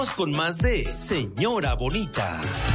Con más de Señora Bonita.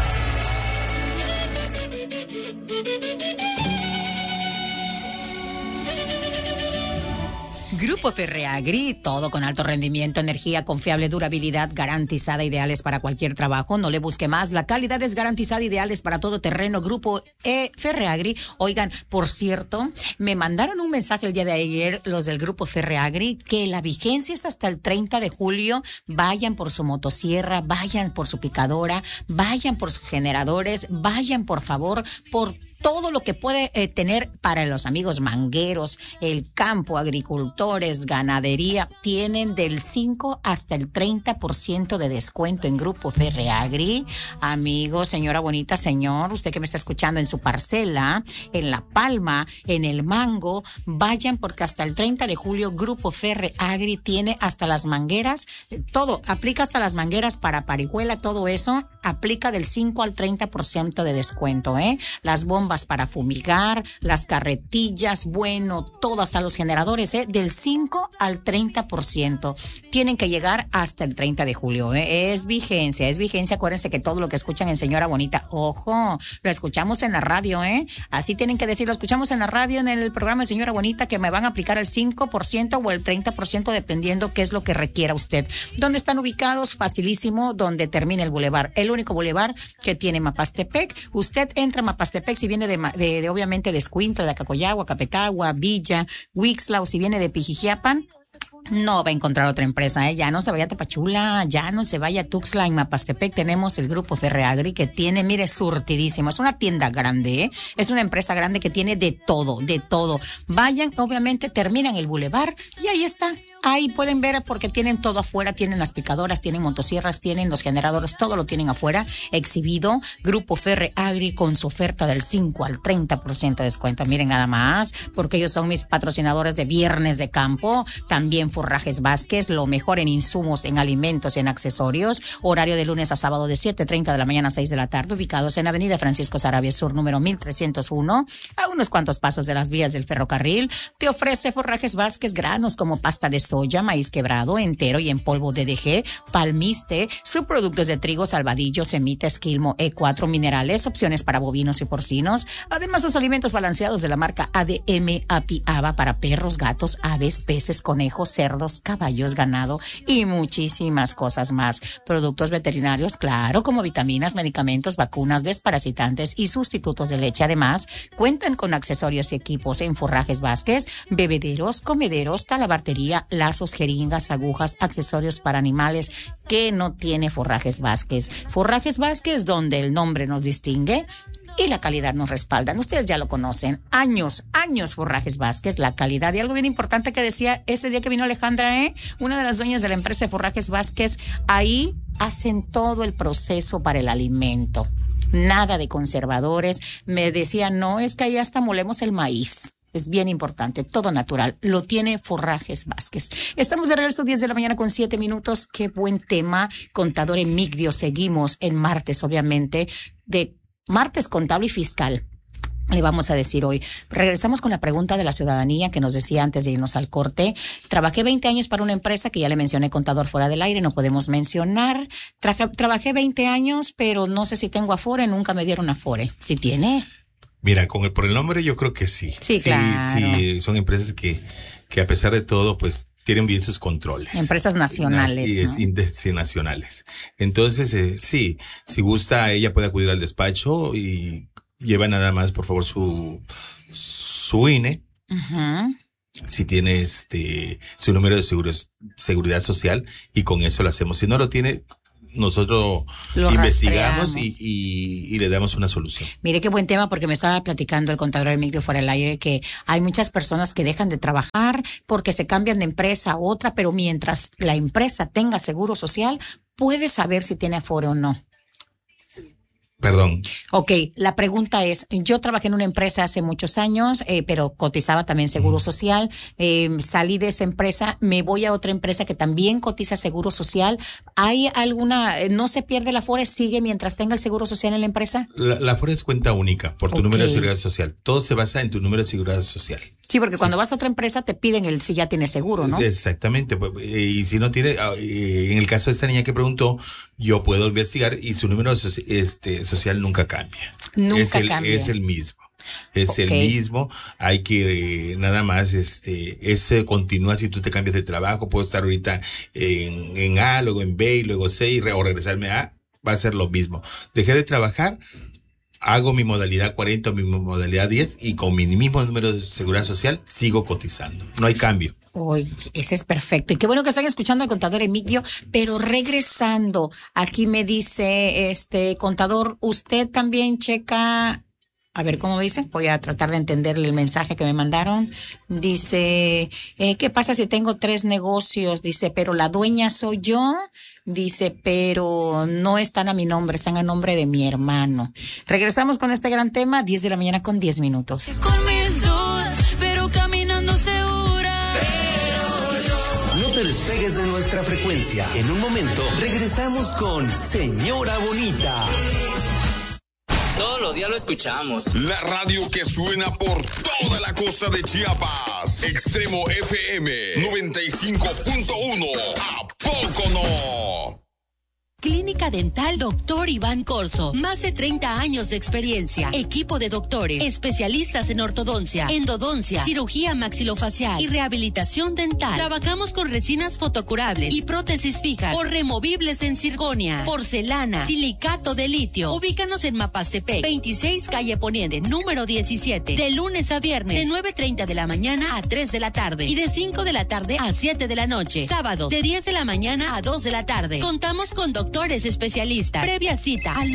Grupo Ferreagri, todo con alto rendimiento, energía confiable, durabilidad garantizada, ideales para cualquier trabajo. No le busque más, la calidad es garantizada, ideales para todo terreno. Grupo Ferreagri. Oigan, por cierto, me mandaron un mensaje el día de ayer los del Grupo Ferreagri que la vigencia es hasta el 30 de julio. Vayan por su motosierra, vayan por su picadora, vayan por sus generadores, vayan por favor por todo lo que puede tener para los amigos mangueros, el campo, agricultores, ganadería. Tienen del 5 hasta el 30% de descuento en Grupo Ferreagri. Amigos, señora bonita, señor, usted que me está escuchando en su parcela, en La Palma, en El Mango, vayan porque hasta el 30 de julio Grupo Ferreagri tiene hasta las mangueras, todo, aplica hasta las mangueras para parihuela, todo eso, aplica del 5 al 30% de descuento, Las bombas para fumigar, las carretillas, bueno, todo, hasta los generadores, del 5 al 30%. Tienen que llegar hasta el 30 de julio, Es vigencia. Acuérdense que todo lo que escuchan en Señora Bonita, ojo, lo escuchamos en la radio, Así tienen que decir, lo escuchamos en la radio, en el programa de Señora Bonita, que me van a aplicar el 5% o el 30%, dependiendo qué es lo que requiera usted. ¿Dónde están ubicados? Facilísimo, donde termina el bulevar. El único bulevar que tiene Mapastepec. Usted entra a Mapastepec si viene de obviamente de Escuintla, de Acacoyagua, Capetagua, Villa, Huixla, o si viene de Pijijiapan, no va a encontrar otra empresa, Ya no se vaya a Tapachula, ya no se vaya a Tuxtla. En Mapastepec tenemos el Grupo Ferreagri que tiene, mire, surtidísimo. Es una tienda grande, Es una empresa grande que tiene de todo, de todo. Vayan, obviamente terminan el bulevar y ahí está. Ahí pueden ver porque tienen todo afuera, tienen las picadoras, tienen motosierras, tienen los generadores, todo lo tienen afuera, exhibido. Grupo Ferreagri con su oferta del 5 al 30% de descuento. Miren nada más, porque ellos son mis patrocinadores de Viernes de Campo. También Forrajes Vázquez, lo mejor en insumos, en alimentos y en accesorios. Horario de lunes a sábado de 7:30 de la mañana a 6 de la tarde, ubicados en Avenida Francisco Sarabia Sur, número 1301, a unos cuantos pasos de las vías del ferrocarril. Te ofrece Forrajes Vázquez granos como pasta de soya, maíz quebrado, entero y en polvo DDG, palmiste, subproductos de trigo, salvadillo, semita, esquilmo, E4, minerales, opciones para bovinos y porcinos. Además, los alimentos balanceados de la marca ADM Apiaba para perros, gatos, aves, peces, conejos, cerdos, caballos, ganado y muchísimas cosas más. Productos veterinarios, claro, como vitaminas, medicamentos, vacunas, desparasitantes y sustitutos de leche. Además, cuentan con accesorios y equipos en Forrajes Vázquez, bebederos, comederos, talabartería, lazos, jeringas, agujas, accesorios para animales. Que no tiene Forrajes Vázquez. Forrajes Vázquez, donde el nombre nos distingue y la calidad nos respaldan. Ustedes ya lo conocen. Años Forrajes Vázquez, la calidad. Y algo bien importante que decía ese día que vino Alejandra, una de las dueñas de la empresa de Forrajes Vázquez, ahí hacen todo el proceso para el alimento. Nada de conservadores. Me decía, no, es que ahí hasta molemos el maíz. Es bien importante, todo natural, lo tiene Forrajes Vázquez. Estamos de regreso 10 de la mañana con 7 minutos. Qué buen tema, contador Emigdio. Seguimos en martes, obviamente, de martes contable y fiscal. Le vamos a decir hoy. Regresamos con la pregunta de la ciudadanía que nos decía antes de irnos al corte. Trabajé 20 años para una empresa que ya le mencioné, contador fuera del aire, no podemos mencionar. Trabajé 20 años, pero no sé si tengo Afore, nunca me dieron Afore. ¿Sí tiene? Mira, por el nombre yo creo que sí. Sí, claro. Sí, son empresas que a pesar de todo, pues tienen bien sus controles. Empresas nacionales. Sí, nacionales. Entonces, sí, si gusta, ella puede acudir al despacho y lleva nada más, por favor, su INE. Uh-huh. Si tiene su número de seguridad social, y con eso lo hacemos. Si no lo tiene, nosotros lo investigamos y le damos una solución. Mire qué buen tema, porque me estaba platicando el contador Emigdio fuera del aire que hay muchas personas que dejan de trabajar porque se cambian de empresa a otra, pero mientras la empresa tenga seguro social, puede saber si tiene Afore o no. Perdón. Ok, la pregunta es, yo trabajé en una empresa hace muchos años, pero cotizaba también seguro social, salí de esa empresa, me voy a otra empresa que también cotiza seguro social. ¿Hay alguna, no se pierde la Afore, sigue mientras tenga el seguro social en la empresa? La Afore es cuenta única por tu número de seguridad social. Todo se basa en tu número de seguridad social. Sí, porque cuando vas a otra empresa te piden si ya tienes seguro, ¿no? Exactamente. Y si no tiene, en el caso de esta niña que preguntó, yo puedo investigar y su número social nunca cambia. Nunca cambia. Es el mismo. Es el mismo, hay que nada más, ese continúa si tú te cambias de trabajo, puedo estar ahorita en A, luego en B, y luego C, o regresarme a A, va a ser lo mismo. Dejé de trabajar, hago mi modalidad 40 o mi modalidad 10 y con mi mismo número de seguridad social sigo cotizando, no hay cambio. Uy, ese es perfecto. Y qué bueno que están escuchando al contador Emigdio, pero regresando, aquí me dice, contador, usted también checa. A ver, ¿cómo dice? Voy a tratar de entenderle el mensaje que me mandaron. Dice, ¿qué pasa si tengo 3 negocios? Dice, pero la dueña soy yo. Dice, pero no están a mi nombre, están a nombre de mi hermano. Regresamos con este gran tema, 10 de la mañana con 10 minutos. Con mis dudas, pero caminando segura. No te despegues de nuestra frecuencia. En un momento regresamos con Señora Bonita. Todos los días lo escuchamos. La radio que suena por toda la costa de Chiapas. Extremo FM 95.1. ¿A poco no? Clínica Dental Dr. Iván Corso. Más de 30 años de experiencia. Equipo de doctores, especialistas en ortodoncia, endodoncia, cirugía maxilofacial y rehabilitación dental. Trabajamos con resinas fotocurables y prótesis fijas o removibles en circonia, porcelana, silicato de litio. Ubícanos en Mapastepec, 26 calle Poniente, número 17. De lunes a viernes, de 9:30 de la mañana a 3 de la tarde y de 5 de la tarde a 7 de la noche. Sábados, de 10 de la mañana a 2 de la tarde. Contamos con doctores especialistas. Previa cita al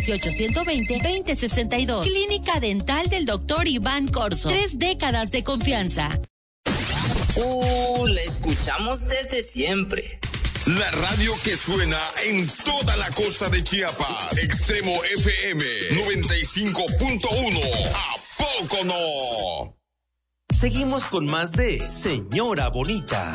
918-120-2062. Clínica Dental del Dr. Iván Corso. 3 décadas de confianza. La escuchamos desde siempre. La radio que suena en toda la costa de Chiapas. Extremo FM 95.1. ¿A poco no? Seguimos con más de Señora Bonita.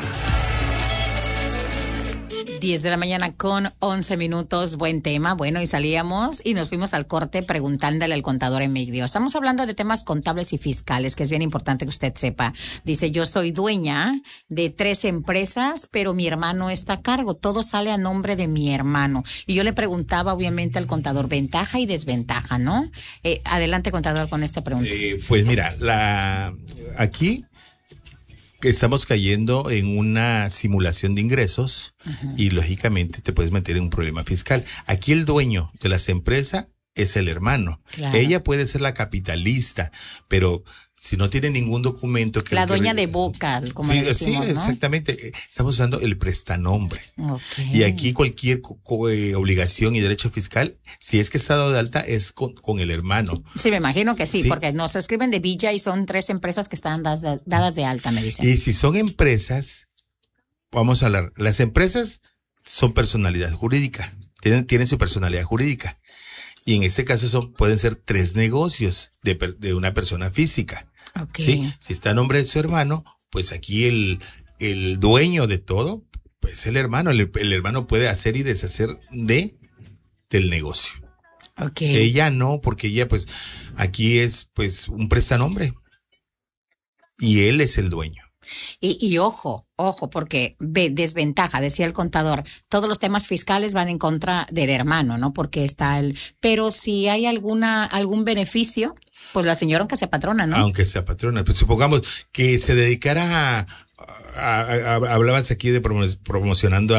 10 de la mañana con 11 minutos, buen tema. Bueno, y salíamos y nos fuimos al corte preguntándole al contador Emigdio. Estamos hablando de temas contables y fiscales, que es bien importante que usted sepa. Dice, yo soy dueña de 3 empresas, pero mi hermano está a cargo. Todo sale a nombre de mi hermano. Y yo le preguntaba, obviamente, al contador, ventaja y desventaja, ¿no? Adelante, contador, con esta pregunta. Pues mira, aquí estamos cayendo en una simulación de ingresos y lógicamente te puedes meter en un problema fiscal. Aquí el dueño de las empresas es el hermano. Claro. Ella puede ser la capitalista, pero si no tiene ningún documento que... La dueña de boca, como le decimos, sí, ¿no? Exactamente. Estamos usando el prestanombre. Okay. Y aquí cualquier obligación y derecho fiscal, si es que está dado de alta, es con el hermano. Sí, me imagino que sí, porque nos escriben de Villa y son 3 empresas que están dadas de alta, me dicen. Y si son empresas, vamos a hablar, las empresas son personalidad jurídica, tienen su personalidad jurídica. Y en este caso pueden ser 3 negocios de una persona física. Okay. ¿Sí? Si está a nombre de su hermano, pues aquí el dueño de todo, pues el hermano. El hermano puede hacer y deshacer del negocio. Okay. Ella no, porque ella pues aquí es pues un prestanombre. Y él es el dueño. Y ojo, porque desventaja, decía el contador, todos los temas fiscales van en contra del hermano, ¿no? Porque está pero si hay algún beneficio, pues la señora aunque sea patrona, ¿no? Aunque sea patrona, pues supongamos que se dedicara hablabas aquí de promocionando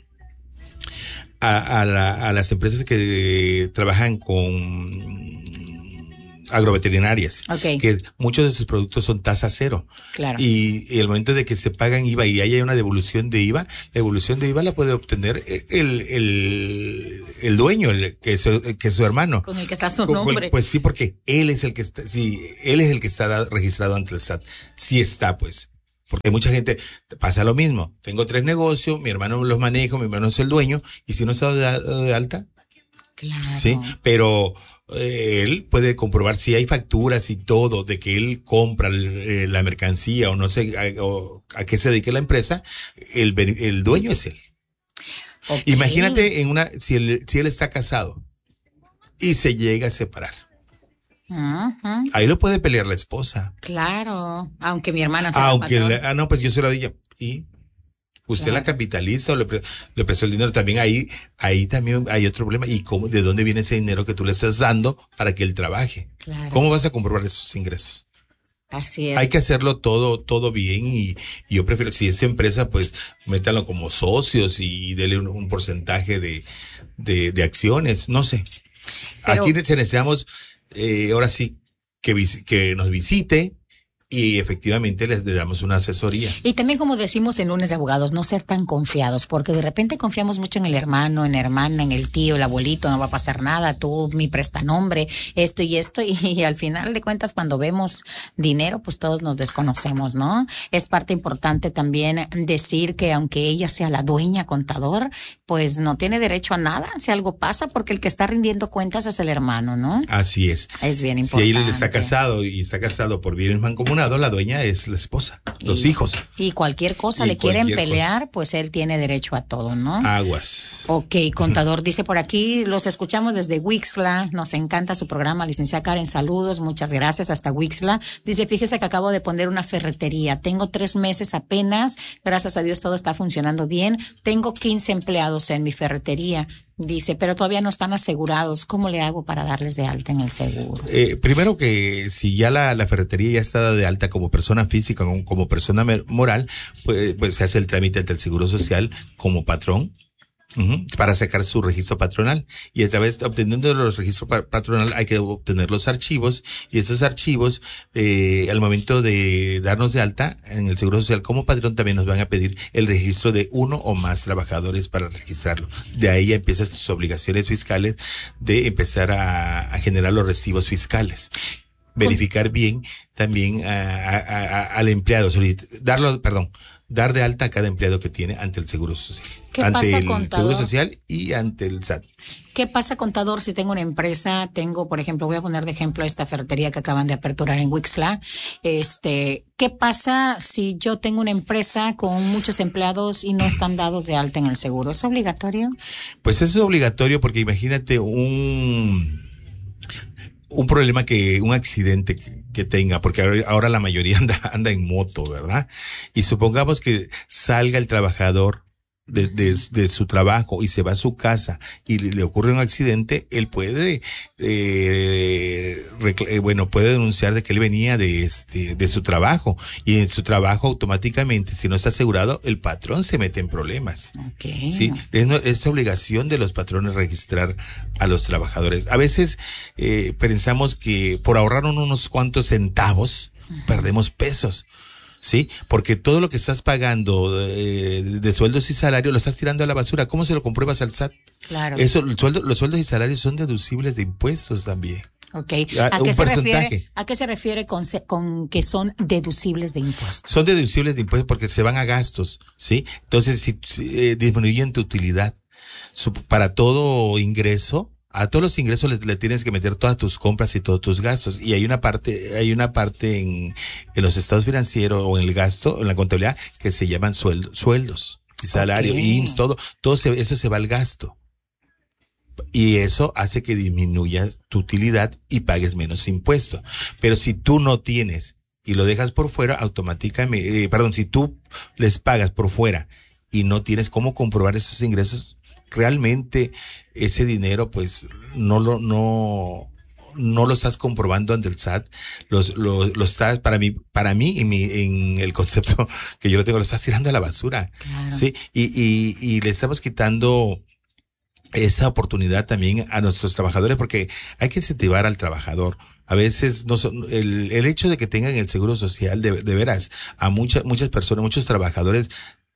a las empresas que trabajan con agroveterinarias, que muchos de sus productos son tasa cero. Claro. Y el momento de que se pagan IVA y haya una devolución de IVA, la devolución de IVA la puede obtener el dueño, que es su hermano. Con el que está su nombre. Pues sí, porque él es el que está, registrado ante el SAT. Sí está, pues. Porque mucha gente pasa lo mismo. Tengo 3 negocios, mi hermano los maneja, mi hermano es el dueño, y si no está de alta, claro. Sí, pero él puede comprobar si hay facturas y todo de que él compra la mercancía o no sé a qué se dedique la empresa, el dueño es él. Okay. Imagínate si él está casado y se llega a separar. Ahí lo puede pelear la esposa. Claro, aunque mi hermana sea no, pues yo se lo dije. ¿Y? Usted la capitaliza o le prestó el dinero. También ahí también hay otro problema. ¿Y de dónde viene ese dinero que tú le estás dando para que él trabaje? Claro. ¿Cómo vas a comprobar esos ingresos? Así es. Hay que hacerlo todo bien y yo prefiero, si es empresa, pues métalo como socios y dele un porcentaje de acciones, no sé. Pero, aquí necesitamos, ahora sí, que nos visite y efectivamente les damos una asesoría. Y también, como decimos en Lunes de Abogados, no ser tan confiados, porque de repente confiamos mucho en el hermano, en la hermana, en el tío, el abuelito, no va a pasar nada, tú, mi prestanombre, esto, y al final de cuentas, cuando vemos dinero, pues todos nos desconocemos, ¿no? Es parte importante también decir que aunque ella sea la dueña contador, pues no tiene derecho a nada si algo pasa, porque el que está rindiendo cuentas es el hermano, ¿no? Así es. Es bien importante. Si él está casado y está casado por bienes mancomunados, la dueña es la esposa, los hijos. Y cualquier cosa le quieren pelear, pues él tiene derecho a todo, ¿no? Aguas. Ok, contador, dice por aquí, los escuchamos desde Wixla, nos encanta su programa, licenciada Karen, saludos, muchas gracias, hasta Wixla. Dice, fíjese que acabo de poner una ferretería, tengo 3 meses apenas, gracias a Dios todo está funcionando bien, tengo 15 empleados en mi ferretería. Dice, pero todavía no están asegurados. ¿Cómo le hago para darles de alta en el seguro? Primero que si ya la ferretería ya está de alta como persona física, como persona moral, pues se hace el trámite ante el Seguro Social como patrón. Para sacar su registro patronal y a través obteniendo los registros patronal hay que obtener los archivos y esos archivos al momento de darnos de alta en el Seguro Social como patrón también nos van a pedir el registro de 1 o más trabajadores para registrarlo. De ahí ya empiezan sus obligaciones fiscales de empezar a generar los recibos fiscales. Verificar bien también al empleado, dar de alta a cada empleado que tiene ante el Seguro Social. Ante el Seguro Social y ante el SAT. ¿Qué pasa, contador, si tengo una empresa? Por ejemplo, voy a poner de ejemplo esta ferretería que acaban de aperturar en Wixla. ¿Qué pasa si yo tengo una empresa con muchos empleados y no están dados de alta en el seguro? ¿Es obligatorio? Pues es obligatorio porque imagínate un problema un accidente que tenga, porque ahora la mayoría anda en moto, ¿verdad? Y supongamos que salga el trabajador de su trabajo y se va a su casa y le ocurre un accidente, él puede puede denunciar de que él venía de su trabajo y en su trabajo automáticamente, si no está asegurado, el patrón se mete en problemas. Okay. Sí, es obligación de los patrones registrar a los trabajadores. A veces pensamos que por ahorrar unos cuantos centavos perdemos pesos. Sí, porque todo lo que estás pagando de sueldos y salarios lo estás tirando a la basura. ¿Cómo se lo compruebas al SAT? Claro. Los sueldos y salarios son deducibles de impuestos también. Okay. ¿A qué se refiere con que son deducibles de impuestos? Son deducibles de impuestos porque se van a gastos, ¿sí? Entonces, si disminuyen tu utilidad para todo ingreso. A todos los ingresos le tienes que meter todas tus compras y todos tus gastos. Y hay una parte en los estados financieros o en el gasto, en la contabilidad, que se llaman sueldos y salario, IMSS, eso se va al gasto. Y eso hace que disminuya tu utilidad y pagues menos impuestos. Pero si tú no tienes y lo dejas por fuera, automáticamente, si tú les pagas por fuera y no tienes cómo comprobar esos ingresos, realmente ese dinero pues no lo estás comprobando ante el SAT, lo estás para mí en el concepto que yo lo tengo, lo estás tirando a la basura. Claro. Sí, y le estamos quitando esa oportunidad también a nuestros trabajadores porque hay que incentivar al trabajador. A veces el hecho de que tengan el Seguro Social de veras a muchas personas, muchos trabajadores,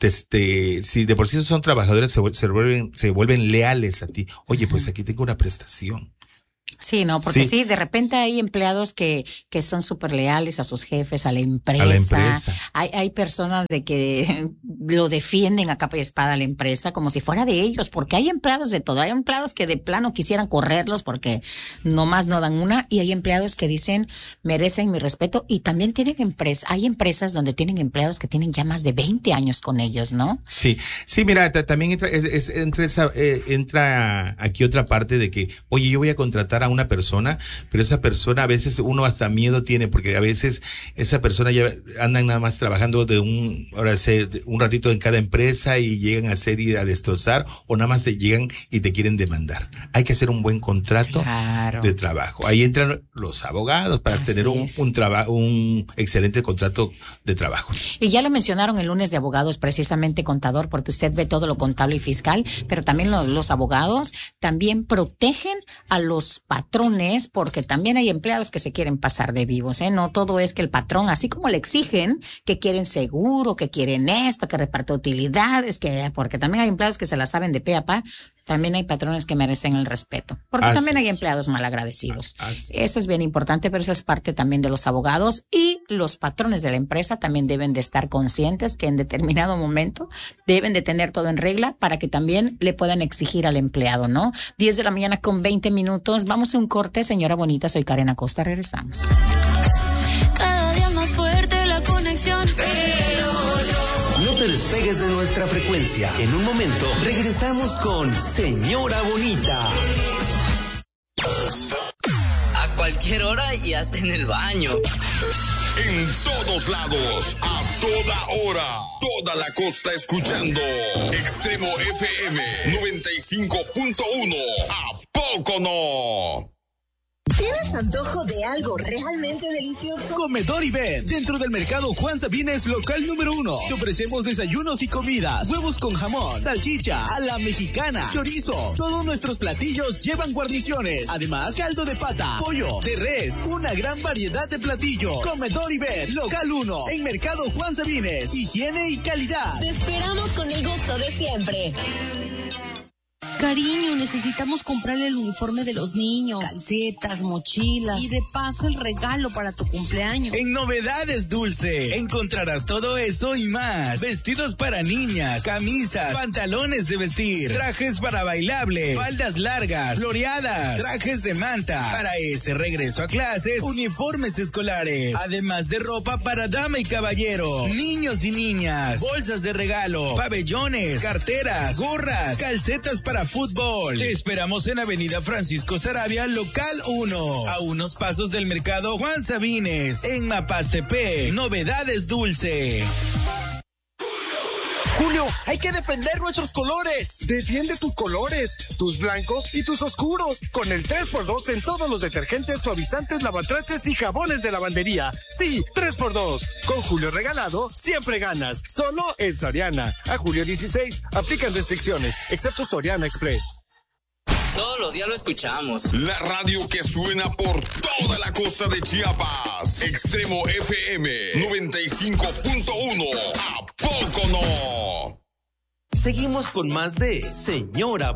si de por sí son trabajadores se vuelven leales a ti. Oye, pues aquí tengo una prestación. Sí, no, porque sí, de repente hay empleados que son súper leales a sus jefes, a la empresa. Hay personas de que lo defienden a capa y espada a la empresa como si fuera de ellos, porque hay empleados de todo. Hay empleados que de plano quisieran correrlos porque nomás no dan una, y hay empleados que dicen merecen mi respeto, y también hay empresas donde tienen empleados que tienen ya más de 20 años con ellos, ¿no? Sí, mira, también entra aquí otra parte de que, oye, yo voy a contratar contratar a una persona, pero esa persona a veces uno hasta miedo tiene, porque a veces esa persona ya andan nada más trabajando un ratito en cada empresa y llegan a hacer y a destrozar, o nada más llegan y te quieren demandar. Hay que hacer un buen contrato de trabajo. Ahí entran los abogados para tener un excelente contrato de trabajo. Y ya lo mencionaron el lunes de abogados, precisamente contador, porque usted ve todo lo contable y fiscal, pero también los abogados también protegen a los patrones, porque también hay empleados que se quieren pasar de vivos, ¿eh? No todo es que el patrón, así como le exigen que quieren seguro, que quieren esto, que reparte utilidades, porque también hay empleados que se la saben de pe a pa, también hay patrones que merecen el respeto, porque también hay empleados malagradecidos. Eso es bien importante, pero eso es parte también de los abogados, y los patrones de la empresa también deben de estar conscientes que en determinado momento deben de tener todo en regla para que también le puedan exigir al empleado, ¿no? 10 de la mañana con 20 minutos. Vamos a un corte, señora bonita. Soy Karen Acosta. Regresamos. Cada día más fuerte la conexión. No te despegues de nuestra frecuencia. En un momento regresamos con Señora Bonita. A cualquier hora y hasta en el baño. En todos lados, a toda hora, toda la costa escuchando Extremo FM 95.1. ¿A poco no? ¿Tienes antojo de algo realmente delicioso? Comedor Ibet, dentro del mercado Juan Sabines, local número 1. Te ofrecemos desayunos y comidas, huevos con jamón, salchicha, a la mexicana, chorizo. Todos nuestros platillos llevan guarniciones. Además, caldo de pata, pollo, de res, una gran variedad de platillos. Comedor Ibet, local 1, en mercado Juan Sabines. Higiene y calidad. Te esperamos con el gusto de siempre. Cariño, necesitamos comprarle el uniforme de los niños, calcetas, mochilas y de paso el regalo para tu cumpleaños. En Novedades Dulce encontrarás todo eso y más. Vestidos para niñas, camisas, pantalones de vestir, trajes para bailable, faldas largas, floreadas, trajes de manta. Para este regreso a clases, uniformes escolares, además de ropa para dama y caballero, niños y niñas, bolsas de regalo, pabellones, carteras, gorras, calcetas para fútbol. Te esperamos en Avenida Francisco Saravia, local 1, a unos pasos del mercado Juan Sabines, en Mapastepec. Novedades Dulce. Julio, hay que defender nuestros colores. Defiende tus colores, tus blancos y tus oscuros, con el 3x2 en todos los detergentes, suavizantes, lavatrastes y jabones de lavandería. Sí, 3x2. Con Julio regalado, siempre ganas. Solo en Soriana. A julio 16, aplican restricciones, excepto Soriana Express. Todos los días lo escuchamos. La radio que suena por toda la costa de Chiapas. Extremo FM 95.1. ¿A poco no? Seguimos con más de Señora